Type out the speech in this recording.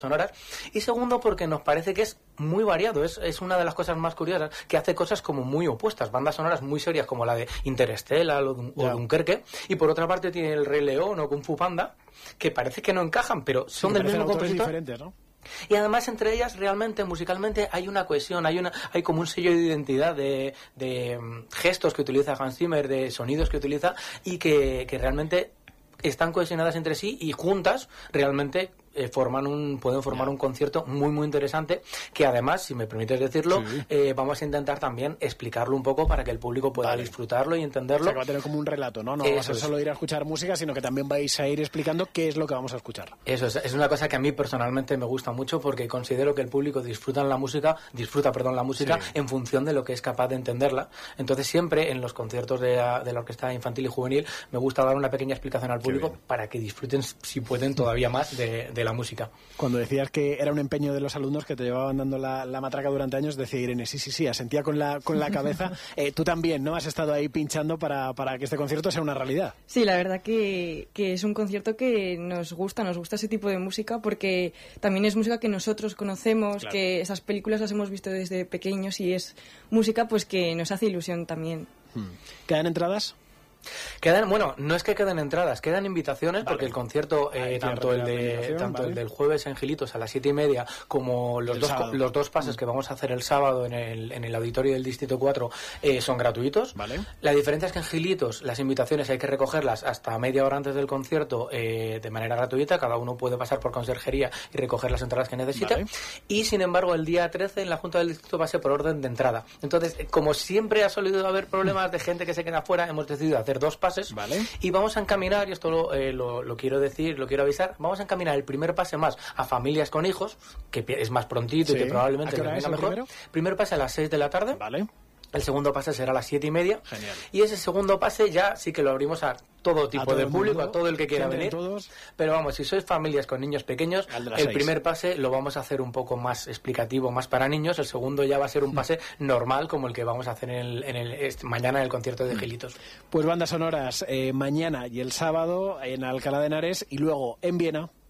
sonoras, y segundo porque nos parece que es muy variado, es una de las cosas más curiosas, que hace cosas como muy opuestas, bandas sonoras muy serias como la de Interstellar o Dunkerque, y por otra parte tiene El Rey León o Kung Fu Panda, que parece que no encajan, pero son del mismo compositor. Diferentes, ¿no? Y además entre ellas realmente musicalmente hay una cohesión, hay como un sello de identidad de gestos que utiliza Hans Zimmer, de sonidos que utiliza, y que realmente están cohesionadas entre sí y juntas realmente pueden formar un concierto muy muy interesante, que además, si me permites decirlo, vamos a intentar también explicarlo un poco para que el público pueda disfrutarlo y entenderlo. O sea, que va a tener como un relato, ¿no? No va a ser solo ir a escuchar música, sino que también vais a ir explicando qué es lo que vamos a escuchar. Eso es una cosa que a mí personalmente me gusta mucho, porque considero que el público disfruta la música en función de lo que es capaz de entenderla. Entonces siempre en los conciertos de la orquesta infantil y juvenil me gusta dar una pequeña explicación al público para que disfruten, si pueden, todavía más de la música. Cuando decías que era un empeño de los alumnos que te llevaban dando la matraca durante años, decía Irene, sí, asentía con la cabeza. Tú también, ¿no? Has estado ahí pinchando para que este concierto sea una realidad. Sí, la verdad que es un concierto que nos gusta ese tipo de música, porque también es música que nosotros conocemos, claro, que esas películas las hemos visto desde pequeños, y es música pues que nos hace ilusión también. ¿Quedan entradas? No es que queden entradas, quedan invitaciones, porque el concierto, tanto el del jueves en Gilitos a las 7:30 como los dos pases que vamos a hacer el sábado en el auditorio del Distrito 4 son gratuitos. La diferencia es que en Gilitos las invitaciones hay que recogerlas hasta media hora antes del concierto de manera gratuita, cada uno puede pasar por conserjería y recoger las entradas que necesite, y sin embargo el día 13 en la Junta del Distrito va a ser por orden de entrada. Entonces, como siempre ha solido haber problemas de gente que se queda fuera, hemos decidido hacer 2 pases, y vamos a encaminar, y esto lo quiero decir, lo quiero avisar, vamos a encaminar el primer pase más a familias con hijos, que es más prontito y que probablemente les venga mejor. Primer pase a las 6 de la tarde. El segundo pase será a las 7:30. Genial. Y ese segundo pase ya sí que lo abrimos a todo tipo de público, a todo el que quiera venir. Pero vamos, si sois familias con niños pequeños, el primer pase lo vamos a hacer un poco más explicativo, más para niños. El segundo ya va a ser un pase normal, como el que vamos a hacer mañana en el concierto de Gilitos. Pues bandas sonoras mañana y el sábado en Alcalá de Henares, y luego en Viena